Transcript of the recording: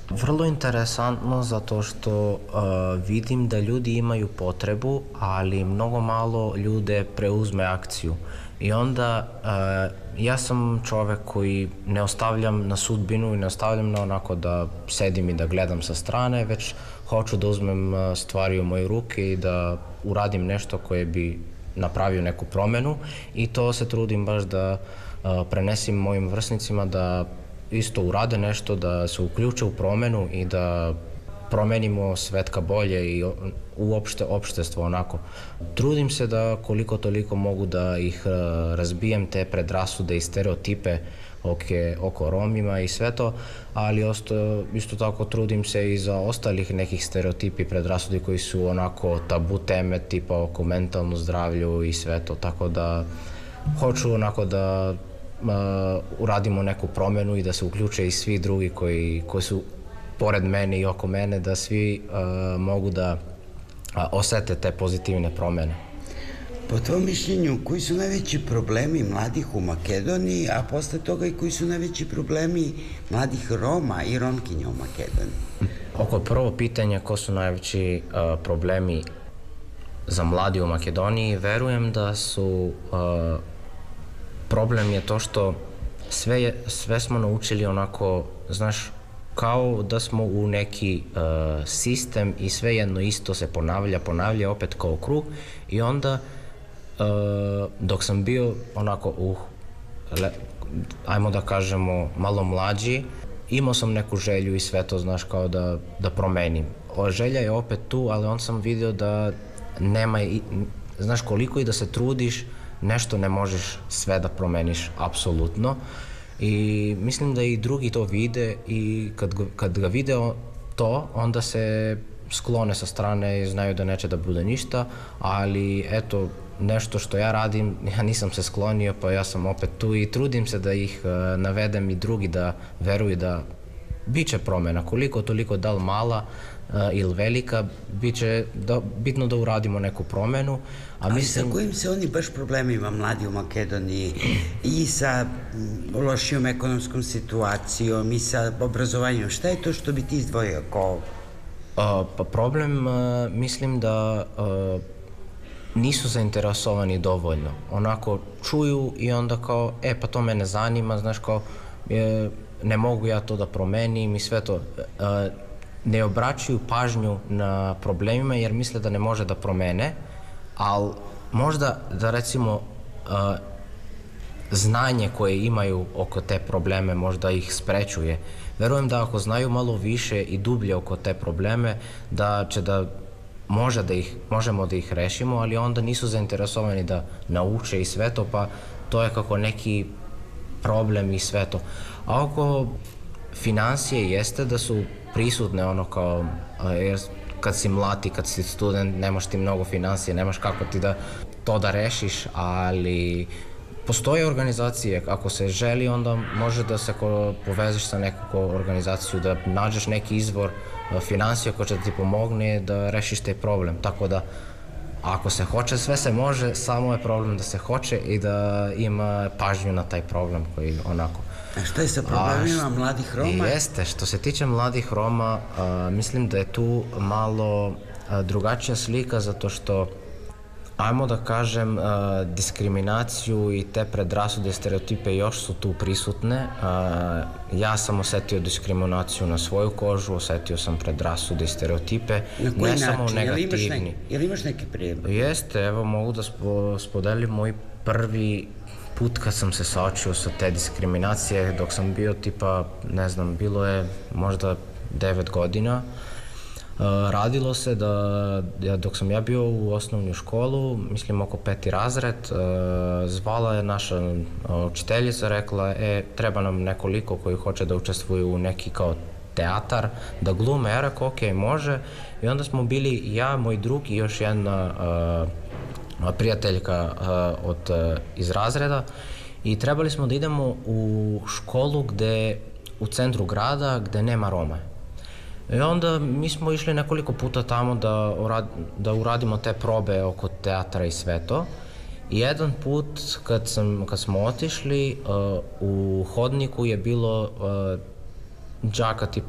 Vrlo interesantno zato što vidim da ljudi imaju potrebu, ali mnogo malo ljude preuzme akciju. I onda ja sam čovek koji ne ostavljam na sudbinu i ne ostavljam na onako da sedim i da gledam sa strane, već hoću da uzmem stvari u moje ruke i da uradim nešto koje bi napravio neku promenu i to se trudim baš da prenesim mojim vrstnicima da isto urade nešto, da se uključe u promenu i da promenimo svet ka bolje i uopšte opštestvo onako. Trudim se da koliko toliko mogu da ih razbijem te predrasude i stereotipe oko Romima i sve to, ali isto tako trudim se i za ostalih nekih stereotipi i predrasudi koji su onako tabu teme tipa oko mentalno zdravlju i sve to, tako da hoću onako da uradimo neku promenu i da se uključe i svi drugi koji su pored mene i oko mene, da svi mogu da osete te pozitivne promene. Po tvojom mišljenju, koji su najveći problemi mladih u Makedoniji, a posle toga i koji su najveći problemi mladih Roma i Romkinja u Makedoniji? Oko prvo pitanja ko su najveći problemi za mladi u Makedoniji, verujem da su problem je to što sve smo naučili onako, znaš, kao da smo u neki sistem i sve jedno isto se ponavlja opet kao krug i onda dok sam bio onako ajmo da kažemo malo mlađi, imao sam neku želju i sve to, znaš, kao da promenim. Želja je opet tu, ali on sam vidio da nema, znaš, koliko i da se trudiš, nešto ne možeš sve da promeniš apsolutno i mislim da i drugi to vide i kad ga vide to, onda se sklone sa strane i znaju da neće da bude ništa, ali eto, nešto što ja radim, ja nisam se sklonio, pa ja sam opet tu i trudim se da ih navedem i drugi da veruju da biće promena, koliko toliko, da li mala ili velika, biće bitno da uradimo neku promenu. Ali sa kojim se oni baš problemima mladi u Makedoniji i sa lošijom ekonomskom situacijom i sa obrazovanjem, šta je to što bi ti izdvojio kao? Pa problem, mislim da nisu zainteresovani dovoljno. Onako čuju i onda kao, pa to mene zanima, znaš, kao ne mogu ja to da promenim i sve to. Ne obraćaju pažnju na problemima jer misle da ne može da promene, ali možda da recimo znanje koje imaju oko te probleme možda ih sprečuje. Verujem da ako znaju malo više i dublje oko te probleme, da će da možemo da ih rešimo, ali onda nisu zainteresovani da nauče i sve to, pa to je kako neki problem i sve to. A oko finansije jeste da su prisutne ono kao, jer kad si mlad, kad si student, nemaš ti mnogo finansije, nemaš kako ti da to da rešiš, ali postoje organizacije, ako se želi onda može da se povežeš sa nekom organizaciju, da nađeš neki izvor finansija koji će da ti pomogne da rešiš taj problem, tako da ako se hoće, sve se može, samo je problem da se hoće i da ima pažnju na taj problem koji onako. A šta je sa problemima mladih Roma? Jeste, što se tiče mladih Roma, mislim da je tu malo drugačija slika zato što, ajmo da kažem, diskriminaciju i te predrasude, stereotipe još su tu prisutne. Ja sam osetio diskriminaciju na svoju kožu, osetio sam predrasude i stereotipe. Na koji način? Samo negativni. Jel imaš neki primjer? Jeste, evo mogu da spodelim moj prvi put kad sam se saočio sa te diskriminacije, dok sam bio tipa, ne znam, bilo je možda 9 godina. Radilo se da dok sam ja bio u osnovnju školu, mislim oko 5. razred, zvala je naša učiteljica, rekla treba nam nekoliko koji hoće da učestvuju u neki kao teatar, da glume. Ja rekao, ok, može. I onda smo bili ja, moj drug i još jedna prijateljka iz razreda i trebali smo da idemo u školu u centru grada gde nema Roma. I onda mi smo išli nekoliko puta tamo da uradimo te probe oko teatra i sve to. I jedan put kad smo otišli, u hodniku je bilo đaka tipa